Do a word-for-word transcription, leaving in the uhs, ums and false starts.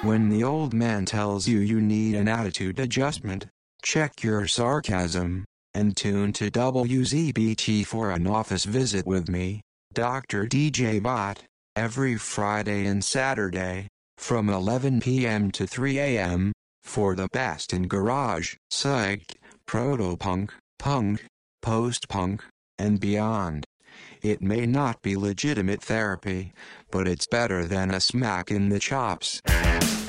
When the old man tells you you need an attitude adjustment, check your sarcasm, and tune to W Z B T for an office visit with me, Doctor D J Bot, every Friday and Saturday, from eleven p m to three a m, for the best in garage, psych, proto-punk, punk, post-punk, and beyond. It may not be legitimate therapy, but it's better than a smack in the chops.